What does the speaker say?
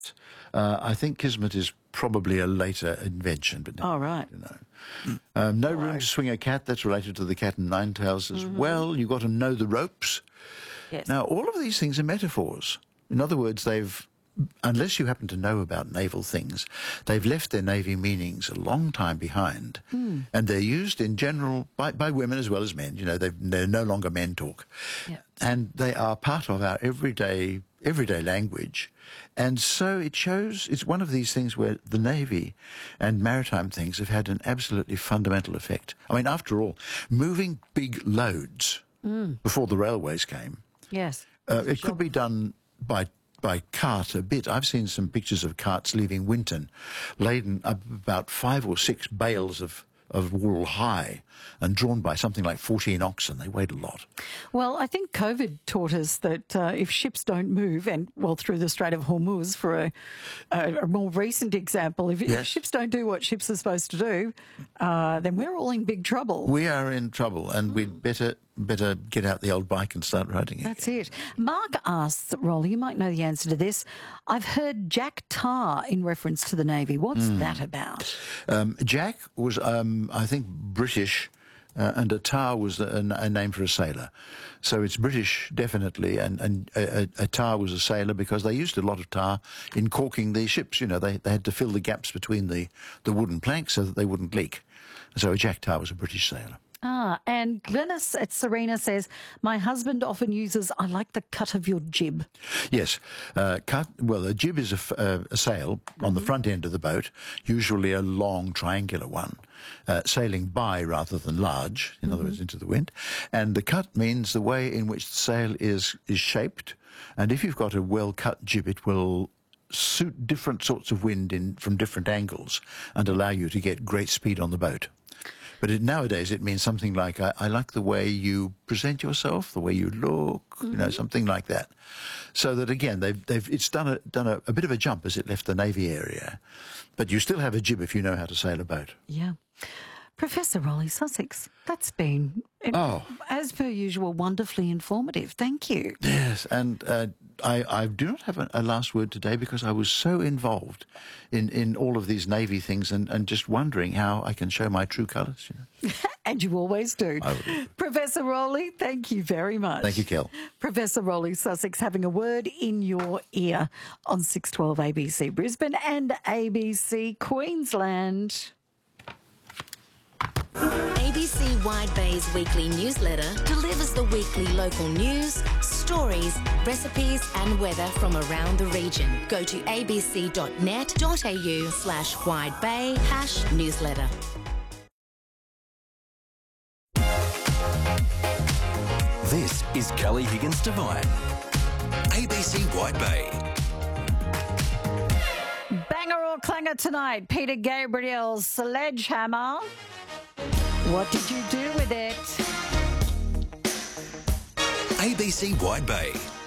I think Kismet is probably a later invention, but Oh, right. you know. No room to swing a cat. That's related to the cat and nine tails as well. You've got to know the ropes. Yes. Now, all of these things are metaphors. In other words, unless you happen to know about naval things, they've left their navy meanings a long time behind. And they're used in general by women as well as men. You know, they're no longer men talk. Yeah. And they are part of our everyday language. And so it shows, it's one of these things where the Navy and maritime things have had an absolutely fundamental effect. I mean, after all, moving big loads before the railways came, Yes. it could be done by cart a bit. I've seen some pictures of carts leaving Winton, laden up about 5 or 6 bales of wool high and drawn by something like 14 oxen. They weighed a lot. Well, I think COVID taught us that if ships don't move, and well, through the Strait of Hormuz for a more recent example, if ships don't do what ships are supposed to do, then we're all in big trouble. We are in trouble, and we'd better get out the old bike and start riding it. That's it. Mark asks, Rolly, you might know the answer to this. I've heard Jack Tar in reference to the Navy. What's that about? Jack was, I think, British, and a tar was a name for a sailor. So it's British, definitely, and a tar was a sailor because they used a lot of tar in caulking the ships. You know, they had to fill the gaps between the wooden planks so that they wouldn't leak. So a Jack Tar was a British sailor. And Glennis at Serena says, my husband often uses, I like the cut of your jib. Yes. A jib is a sail on the front end of the boat, usually a long triangular one, sailing by rather than large, in other words, into the wind. And the cut means the way in which the sail is shaped. And if you've got a well-cut jib, it will suit different sorts of wind from different angles and allow you to get great speed on the boat. But nowadays it means something like, I like the way you present yourself, the way you look, you know, something like that. So that, again, it's done a bit of a jump as it left the Navy area. But you still have a jib if you know how to sail a boat. Yeah. Professor Rolly Sussex, that's been, as per usual, wonderfully informative. Thank you. Yes, and I do not have a last word today because I was so involved in all of these Navy things and just wondering how I can show my true colours. You know? And you always do. Professor Rolly, thank you very much. Thank you, Kel. Professor Rolly Sussex having a word in your ear on 612 ABC Brisbane and ABC Queensland. ABC Wide Bay's weekly newsletter delivers the weekly local news, stories, recipes and weather from around the region. Go to abc.net.au/widebay/newsletter. This is Kelly Higgins Devine, ABC Wide Bay. Banger or clanger tonight, Peter Gabriel's Sledgehammer. What did you do with it? ABC Wide Bay.